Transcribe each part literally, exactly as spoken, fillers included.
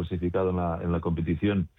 clasificado en la, en la competición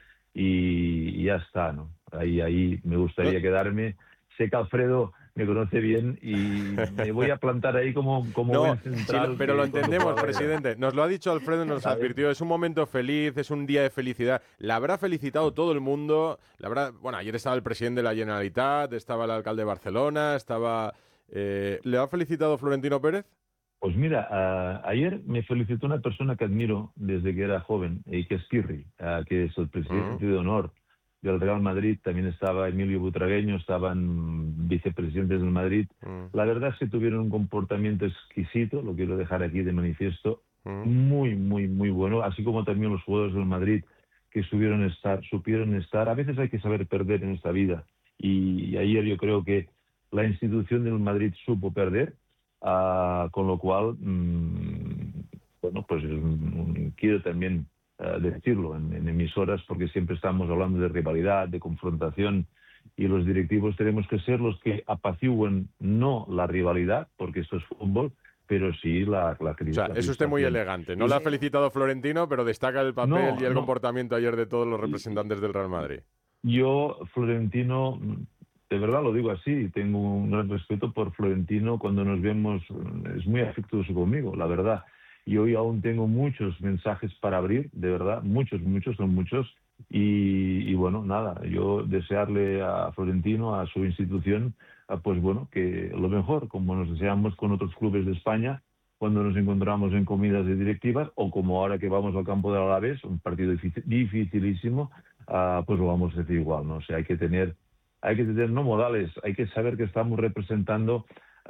y, y ya está, ¿no? Ahí, ahí me gustaría quedarme. Sé que Alfredo me conoce bien y me voy a plantar ahí como, como no, buen central. sí, pero lo entendemos, presidente. Nos lo ha dicho Alfredo y nos advirtió. Es un momento feliz, es un día de felicidad. La habrá felicitado todo el mundo. La habrá, bueno, ayer estaba el presidente de la Generalitat, estaba el alcalde de Barcelona, estaba... Eh, ¿Le ha felicitado Florentino Pérez? Pues mira, uh, ayer me felicitó una persona que admiro desde que era joven, y que es Pirri, uh, que es el presidente Uh-huh. de honor del Real Madrid. También estaba Emilio Butragueño, estaban vicepresidentes del Madrid. Uh-huh. La verdad es que tuvieron un comportamiento exquisito, lo quiero dejar aquí de manifiesto, uh-huh. muy, muy, muy bueno, así como también los jugadores del Madrid que supieron estar, supieron estar. A veces hay que saber perder en esta vida, y, y ayer yo creo que la institución del Madrid supo perder. Uh, con lo cual, mmm, bueno, pues um, quiero también uh, decirlo en, en emisoras, porque siempre estamos hablando de rivalidad, de confrontación, y los directivos tenemos que ser los que apacigüen no la rivalidad, porque esto es fútbol, pero sí la, la crisis. O sea, es usted muy elegante. No le ha felicitado Florentino, pero destaca el papel no, y el no. comportamiento ayer de todos los representantes del Real Madrid. Yo, Florentino... De verdad lo digo así, tengo un gran respeto por Florentino. Cuando nos vemos es muy afectuoso conmigo, la verdad. Y hoy aún tengo muchos mensajes para abrir, de verdad, muchos, muchos, son muchos. Y, y bueno, nada, yo desearle a Florentino, a su institución, pues bueno, que lo mejor, como nos deseamos con otros clubes de España, cuando nos encontramos en comidas de directivas, o como ahora que vamos al campo del Alavés, un partido difícil, dificilísimo, uh, pues lo vamos a decir igual, ¿no? O sea, hay que tener... Hay que tener no modales, hay que saber que estamos representando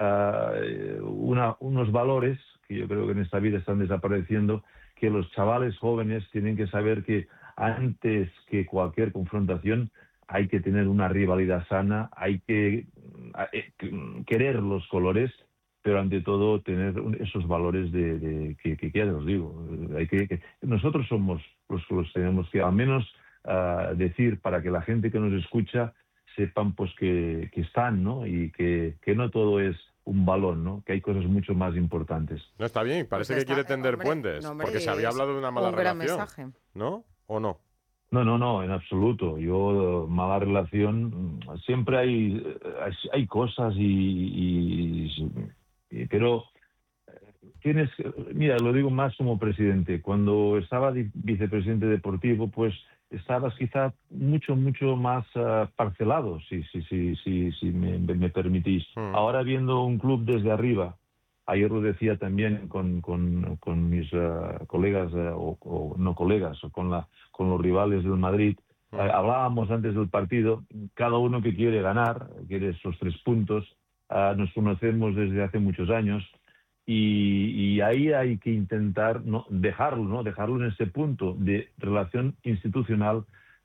uh, una, unos valores que yo creo que en esta vida están desapareciendo, que los chavales jóvenes tienen que saber que antes que cualquier confrontación hay que tener una rivalidad sana, hay que uh, querer los colores, pero ante todo tener esos valores de, de que, que, que ya os digo, hay que, que nosotros somos los que los tenemos que al menos uh, decir, para que la gente que nos escucha sepan pues que, que están, ¿no? Y que, que no todo es un balón, ¿no? Que hay cosas mucho más importantes. No, está bien, parece pues está, que quiere tender hombre, puentes, no, hombre, porque se había hablado de una mala un relación, gran mensaje. ¿no? ¿O no? No, no, no, en absoluto. Yo, mala relación, siempre hay, hay, hay cosas y, y, y... Pero tienes... Mira, lo digo más como presidente. Cuando estaba vicepresidente deportivo, pues estabas quizá mucho, mucho más uh, parcelado, si, si, si, si, si me, me permitís. Mm. Ahora viendo un club desde arriba, ayer lo decía también con, con, con mis uh, colegas, uh, o, o no colegas, o con, la, con los rivales del Madrid, mm. uh, hablábamos antes del partido, cada uno que quiere ganar, quiere esos tres puntos, uh, nos conocemos desde hace muchos años, Y, y ahí hay que intentar no dejarlo, ¿no? Dejarlo en ese punto de relación institucional.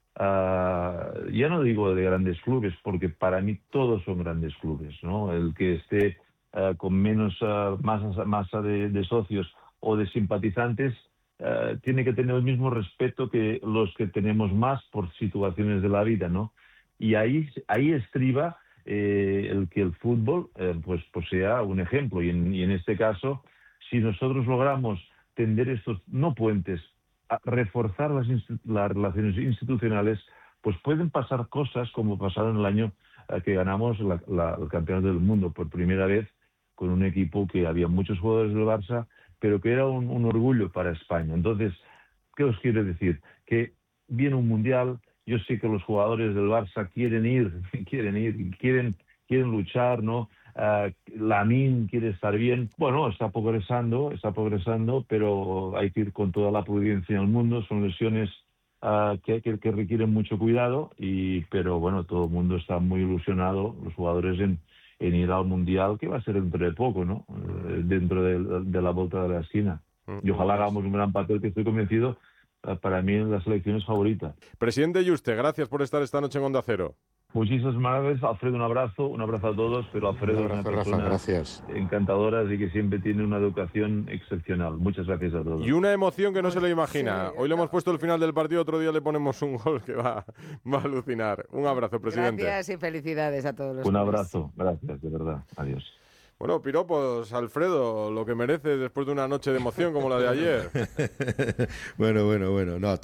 Uh, ya no digo de grandes clubes, porque para mí todos son grandes clubes, ¿no? El que esté uh, con menos uh, masa, masa de, de socios o de simpatizantes uh, tiene que tener el mismo respeto que los que tenemos más por situaciones de la vida, ¿no? Y ahí, ahí estriba Eh, el que el fútbol eh, pues, pues sea un ejemplo, y en, y en este caso, si nosotros logramos tender estos no puentes, a reforzar las, las relaciones institucionales, pues pueden pasar cosas como pasaron el año eh, que ganamos la, la, el campeonato del mundo por primera vez, con un equipo que había muchos jugadores del Barça, pero que era un, un orgullo para España. Entonces, ¿qué os quiero decir? Que viene un mundial. Yo sé que los jugadores del Barça quieren ir, quieren ir, quieren, quieren luchar, ¿no? Uh, Lamine quiere estar bien. Bueno, está progresando, está progresando, pero hay que ir con toda la prudencia del mundo. Son lesiones uh, que, que, que requieren mucho cuidado, y, pero bueno, todo el mundo está muy ilusionado, los jugadores, en, en ir al Mundial, que va a ser dentro de poco, ¿no? Uh, dentro de, de la vuelta de la esquina. Y ojalá hagamos un gran papel, que estoy convencido. Para mí la selección es favorita. Presidente Yuste, gracias por estar esta noche en Onda Cero. Muchísimas gracias, Alfredo, un abrazo, un abrazo a todos, pero Alfredo un abrazo, es una persona Rafa, gracias. encantadora y que siempre tiene una educación excepcional. Muchas gracias a todos. Y una emoción que no se lo imagina. Hoy le hemos puesto el final del partido, otro día le ponemos un gol que va, va a alucinar. Un abrazo, presidente. Gracias y felicidades a todos los Un clubes. abrazo, gracias, de verdad. Adiós. Bueno, piropos, Alfredo, lo que merece después de una noche de emoción como la de ayer. bueno, bueno, bueno, no.